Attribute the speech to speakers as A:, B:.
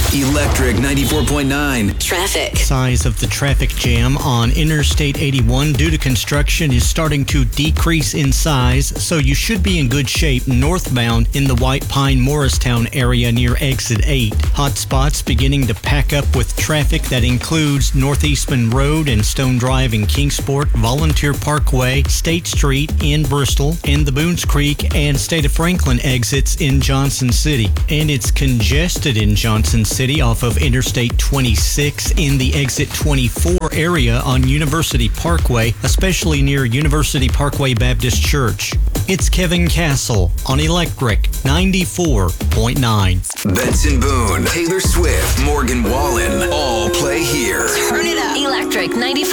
A: Electric 94.9.
B: Traffic.
C: Size of the traffic jam on Interstate 81 due to construction is starting to decrease in size, so you should be in good shape northbound in the White Pine Morristown area near Exit 8. Hot spots beginning to pack up with traffic that includes Northeastman Road and Stone Drive in Kingsport, Volunteer Parkway, State Street in Bristol, and the Boones Creek and State of Franklin exits in Johnson City. And it's congested in Johnson City off of Interstate 26 in the Exit 24 area on University Parkway, especially near University Parkway Baptist Church. It's Kevin Castle on Electric 94.9.
A: Benson Boone, Taylor Swift, Morgan Wallen, all play here.
B: Turn it up. Electric 94.